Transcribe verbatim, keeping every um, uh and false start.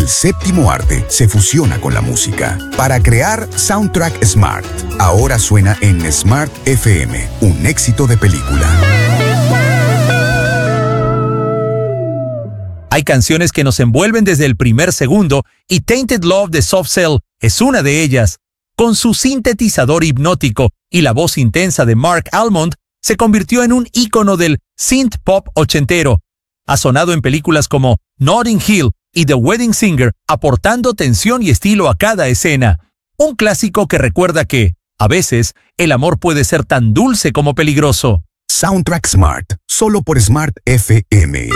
El séptimo arte se fusiona con la música para crear Soundtrack Smart. Ahora suena en Smart F M, un éxito de película. Hay canciones que nos envuelven desde el primer segundo y Tainted Love de Soft Cell es una de ellas. Con su sintetizador hipnótico y la voz intensa de Mark Almond, se convirtió en un ícono del synth pop ochentero. Ha sonado en películas como Notting Hill y The Wedding Singer, aportando tensión y estilo a cada escena. Un clásico que recuerda que, a veces, el amor puede ser tan dulce como peligroso. Soundtrack Smart, solo por Smart F M.